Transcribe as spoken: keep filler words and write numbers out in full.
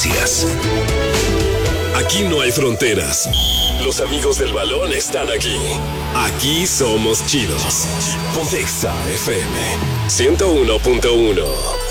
noticias. Aquí no hay fronteras. Los amigos del balón están aquí. Aquí somos chidos. Ponte Exa F M ciento uno punto uno.